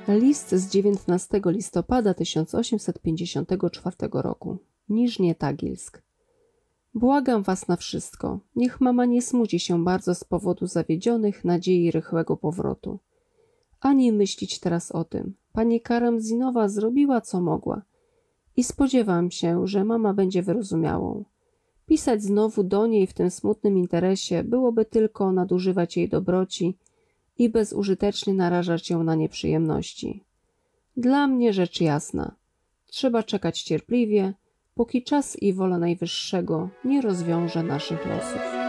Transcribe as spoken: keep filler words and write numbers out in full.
List z dziewiętnastego listopada tysiąc osiemset pięćdziesiątego czwartego roku. Niżnie Tagilsk. Błagam was na wszystko. Niech mama nie smuci się bardzo z powodu zawiedzionych nadziei rychłego powrotu. Ani myślić teraz o tym. Pani Karamzinowa zrobiła co mogła. I spodziewam się, że mama będzie wyrozumiałą. Pisać znowu do niej w tym smutnym interesie byłoby tylko nadużywać jej dobroci i bezużytecznie narażać ją na nieprzyjemności. Dla mnie rzecz jasna. Trzeba czekać cierpliwie, póki czas i wola Najwyższego nie rozwiąże naszych losów.